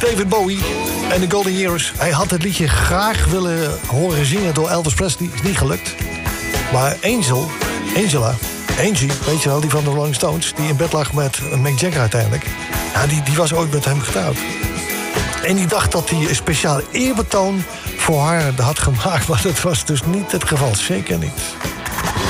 David Bowie en de Golden Years. Hij had het liedje graag willen horen zingen door Elvis Presley. Is niet gelukt. Maar Angie, weet je wel, die van de Rolling Stones... die in bed lag met Mick Jagger uiteindelijk... Ja, die was ooit met hem getrouwd. En die dacht dat hij een speciale eerbetoon voor haar had gemaakt... maar dat was dus niet het geval, zeker niet.